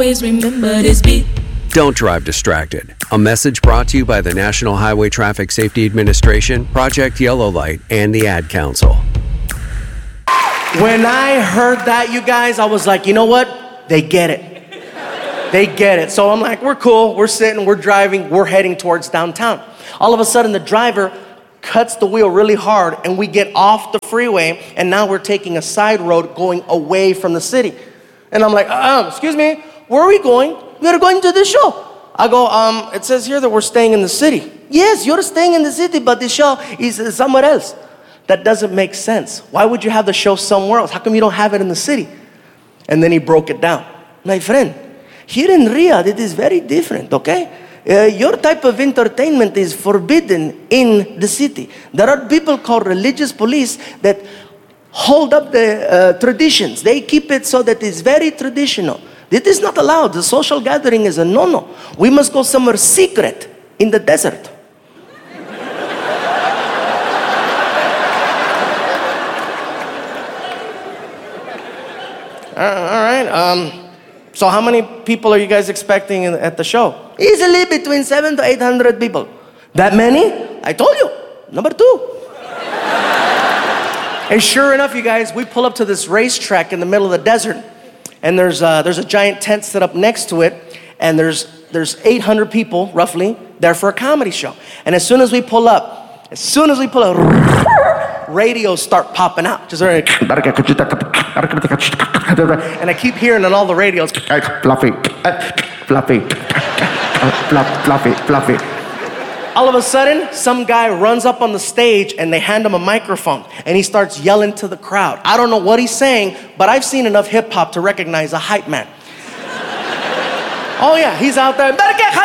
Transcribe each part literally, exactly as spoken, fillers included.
Always remember this beat. Don't drive distracted. A message brought to you by the National Highway Traffic Safety Administration, Project Yellow Light, and the Ad Council. When I heard that, you guys, I was like, you know what? They get it. They get it. So I'm like, we're cool. We're sitting, we're driving, we're heading towards downtown. All of a sudden, the driver cuts the wheel really hard, and we get off the freeway, and now we're taking a side road going away from the city. And I'm like, um, excuse me, where are we going? We're going to the show. I go, um, it says here that we're staying in the city. Yes, you're staying in the city, but the show is somewhere else. That doesn't make sense. Why would you have the show somewhere else? How come you don't have it in the city? And then he broke it down. My friend, here in Riyadh, it is very different, okay? Uh, your type of entertainment is forbidden in the city. There are people called religious police that hold up the uh, traditions. They keep it so that it's very traditional. It is not allowed. The social gathering is a no-no. We must go somewhere secret in the desert. All right. Um, so how many people are you guys expecting in, at the show? Easily between seven to eight hundred people. That many? I told you. Number two. And sure enough, you guys, we pull up to this racetrack in the middle of the desert. And there's a, there's a giant tent set up next to it, and there's there's eight hundred people, roughly, there for a comedy show. And as soon as we pull up, as soon as we pull up, radios start popping out. Just and I keep hearing on all the radios, fluffy, fluffy, fluffy, fluffy. All of a sudden, some guy runs up on the stage and they hand him a microphone and he starts yelling to the crowd. I don't know what he's saying, but I've seen enough hip hop to recognize a hype man. Oh yeah, he's out there.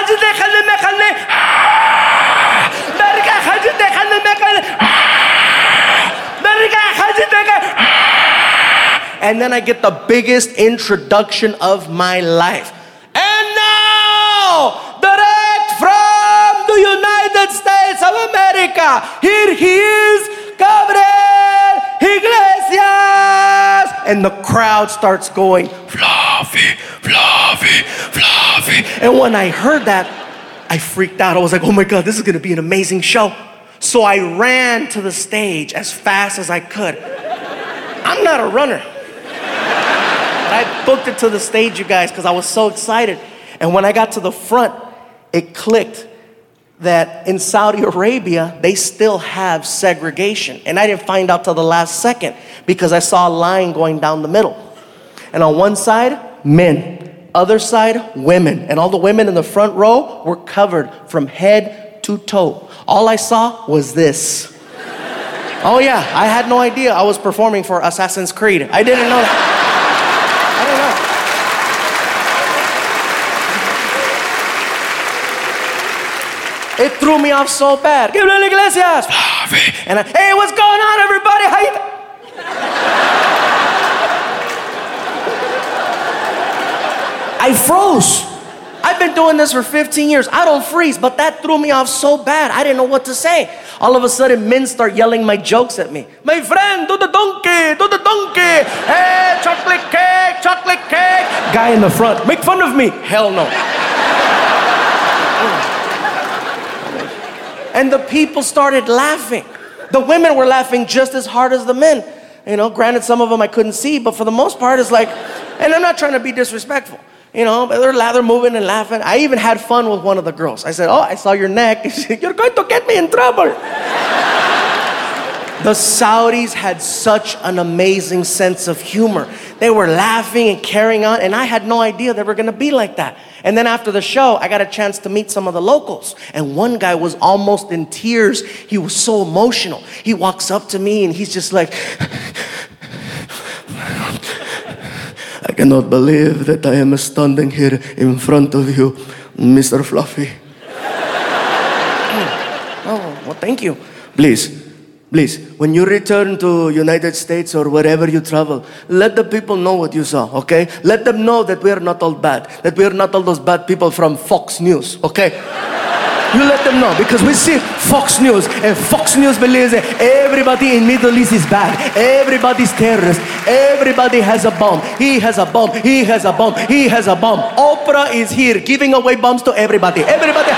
And then I get the biggest introduction of my life. And now, direct from the United States of America, here he is, Gabriel Iglesias. And the crowd starts going, fluffy, fluffy, fluffy. And when I heard that, I freaked out. I was like, oh my God, this is gonna be an amazing show. So I ran to the stage as fast as I could. I'm not a runner. But I booked it to the stage, you guys, because I was so excited. And when I got to the front, it clicked that in Saudi Arabia, they still have segregation. And I didn't find out till the last second because I saw a line going down the middle. And on one side, men. Other side, women. And all the women in the front row were covered from head to toe. All I saw was this. Oh yeah, I had no idea I was performing for Assassin's Creed. I didn't know that. I didn't know. It threw me off so bad. Gabriel Iglesias. And I, hey, what's going on, everybody? How you? I froze. I've been doing this for fifteen years. I don't freeze, but that threw me off so bad. I didn't know what to say. All of a sudden, men start yelling my jokes at me. My friend, do the donkey, do the donkey. Hey, chocolate cake, chocolate cake. Guy in the front, make fun of me. Hell no. And the people started laughing. The women were laughing just as hard as the men. You know, granted, some of them I couldn't see, but for the most part, it's like, and I'm not trying to be disrespectful. You know, they're, they're moving and laughing. I even had fun with one of the girls. I said, oh, I saw your neck. You're going to get me in trouble. The Saudis had such an amazing sense of humor. They were laughing and carrying on, and I had no idea they were going to be like that. And then after the show, I got a chance to meet some of the locals. And one guy was almost in tears. He was so emotional. He walks up to me, and he's just like, I cannot believe that I am standing here in front of you, Mister Fluffy. Oh, well, thank you. Please, please, when you return to United States or wherever you travel, let the people know what you saw, okay? Let them know that we are not all bad, that we are not all those bad people from Fox News, okay? You let them know, because we see Fox News, and Fox News believes that everybody in Middle East is bad. Everybody's terrorist. Everybody has a bomb. He has a bomb. He has a bomb. He has a bomb. Oprah is here giving away bombs to everybody. Everybody.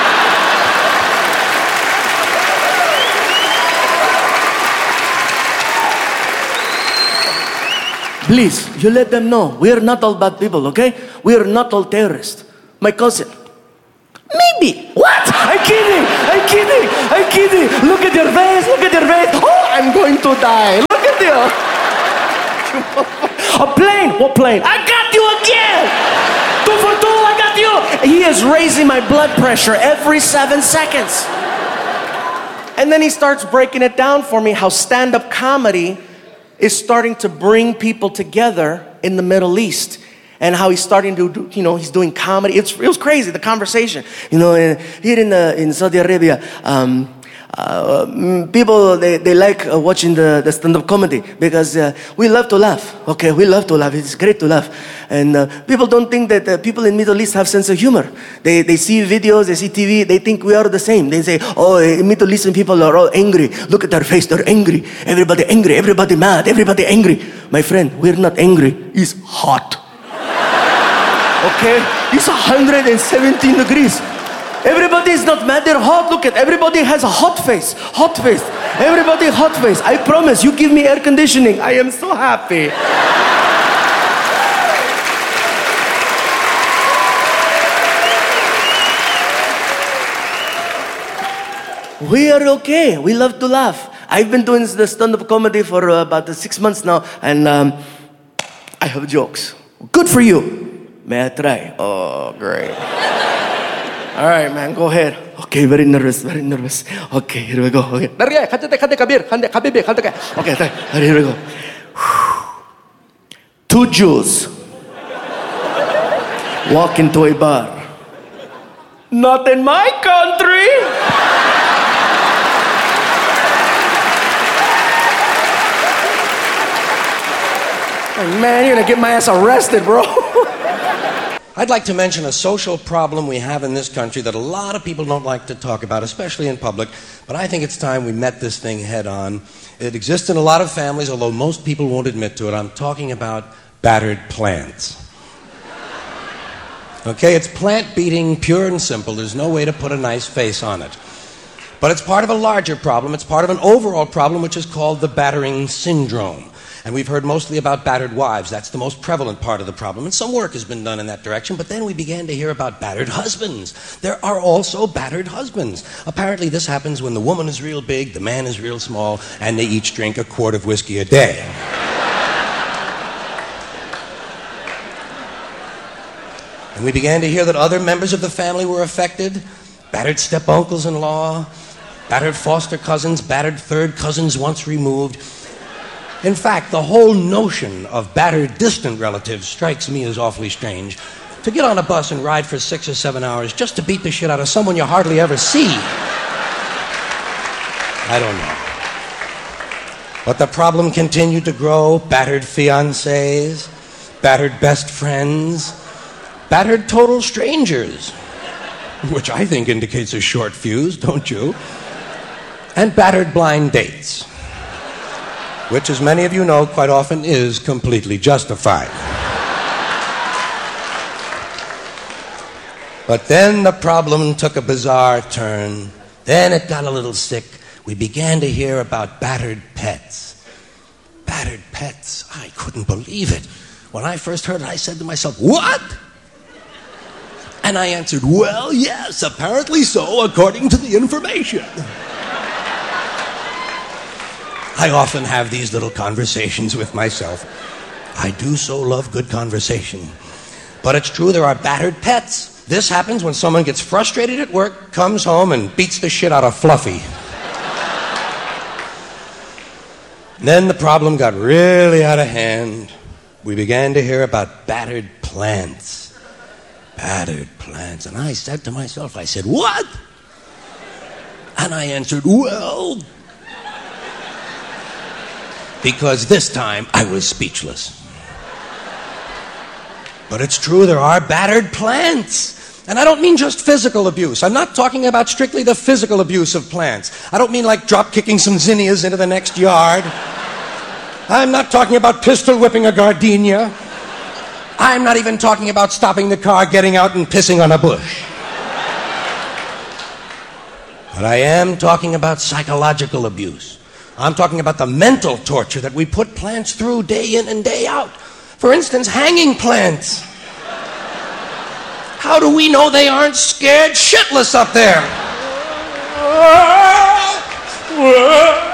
Please, you let them know. We are not all bad people, okay? We are not all terrorists. My cousin. Maybe. What? I'm kidding. I'm kidding. I'm kidding. Look at your face. Look at your face. Oh, I'm going to die. Look at you. A plane. What plane? I got you again. Two for two. I got you. He is raising my blood pressure every seven seconds. And then he starts breaking it down for me how stand-up comedy is starting to bring people together in the Middle East, and how he's starting to do, you know, he's doing comedy. It's, it was crazy, the conversation. You know, in, here in, uh, in Saudi Arabia, um, uh, people, they, they like uh, watching the, the stand-up comedy, because uh, we love to laugh, okay? We love to laugh. It's great to laugh. And uh, people don't think that uh, people in Middle East have sense of humor. They, they see videos, they see T V, they think we are the same. They say, oh, Middle Eastern people are all angry. Look at their face, they're angry. Everybody angry, everybody mad, everybody angry. My friend, we're not angry, it's hot. Okay? It's one hundred seventeen degrees. Everybody is not mad, they're hot. Look at, everybody has a hot face. Hot face. Everybody hot face. I promise, you give me air conditioning, I am so happy. We are okay. We love to laugh. I've been doing the stand-up comedy for uh, about six months now, and um, I have jokes. Good for you. May I try? Oh, great. All right, man, go ahead. Okay, very nervous, very nervous. Okay, here we go. Okay, okay, here we go. Two Jews walk into a bar. Not in my country. Man, you're gonna get my ass arrested, bro. I'd like to mention a social problem we have in this country that a lot of people don't like to talk about, especially in public, but I think it's time we met this thing head on. It exists in a lot of families, although most people won't admit to it. I'm talking about battered plants. Okay, it's plant beating, pure and simple. There's no way to put a nice face on it. But it's part of a larger problem. It's part of an overall problem which is called the battering syndrome. And we've heard mostly about battered wives. That's the most prevalent part of the problem. And some work has been done in that direction. But then we began to hear about battered husbands. There are also battered husbands. Apparently this happens when the woman is real big, the man is real small, and they each drink a quart of whiskey a day. And we began to hear that other members of the family were affected. Battered step-uncles-in-law, battered foster cousins, battered third cousins once removed. In fact, the whole notion of battered distant relatives strikes me as awfully strange. To get on a bus and ride for six or seven hours just to beat the shit out of someone you hardly ever see. I don't know. But the problem continued to grow. Battered fiancés, battered best friends, battered total strangers, which I think indicates a short fuse, don't you? And battered blind dates, which, as many of you know, quite often is completely justified. But then the problem took a bizarre turn. Then it got a little sick. We began to hear about battered pets. Battered pets. I couldn't believe it. When I first heard it, I said to myself, what? And I answered, well, yes, apparently so, according to the information. I often have these little conversations with myself. I do so love good conversation. But it's true, there are battered pets. This happens when someone gets frustrated at work, comes home, and beats the shit out of Fluffy. Then the problem got really out of hand. We began to hear about battered plants. Battered plants. And I said to myself, I said, what? And I answered, well... because this time I was speechless. But it's true, there are battered plants. And I don't mean just physical abuse. I'm not talking about strictly the physical abuse of plants. I don't mean like drop kicking some zinnias into the next yard. I'm not talking about pistol whipping a gardenia. I'm not even talking about stopping the car, getting out and pissing on a bush. But I am talking about psychological abuse. I'm talking about the mental torture that we put plants through day in and day out. For instance, hanging plants. How do we know they aren't scared shitless up there?